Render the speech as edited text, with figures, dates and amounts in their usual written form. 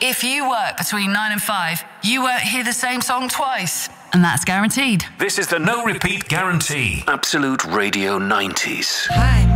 If you work between 9 and 5, you won't hear the same song twice. And that's guaranteed. This is the no repeat guarantee. Absolute Radio 90s. Hi.